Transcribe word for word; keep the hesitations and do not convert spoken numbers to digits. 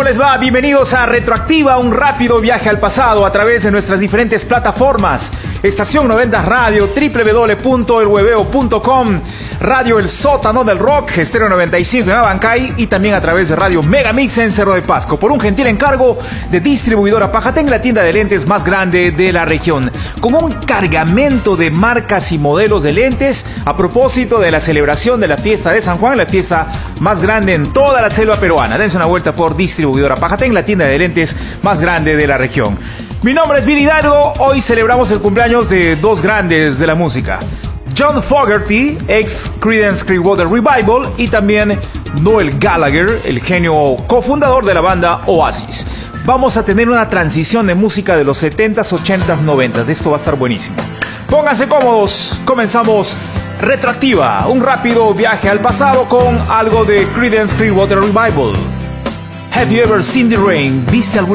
les va? Bienvenidos a Retroactiva, un rápido viaje al pasado a través de nuestras diferentes plataformas. Estación noventa Radio, doble u doble u doble u punto el hueveo punto com, Radio El Sótano del Rock, Estéreo noventa y cinco en Abancay y también a través de Radio Megamix en Cerro de Pasco, por un gentil encargo de Distribuidora Pajatén, la tienda de lentes más grande de la región, con un cargamento de marcas y modelos de lentes a propósito de la celebración de la fiesta de San Juan, la fiesta más grande en toda la selva peruana. Dense una vuelta por Distribuidora Pajatén, la tienda de lentes más grande de la región. Mi nombre es Billy Hidalgo. Hoy celebramos el cumpleaños de dos grandes de la música: John Fogerty, ex Creedence Clearwater Revival, y también Noel Gallagher, el genio cofundador de la banda Oasis. Vamos a tener una transición de música de los setentas, ochentas, noventas. Esto va a estar buenísimo. Pónganse cómodos. Comenzamos Retroactiva, un rápido viaje al pasado con algo de Creedence Clearwater Revival. Have you ever seen the rain? ¿Viste alguna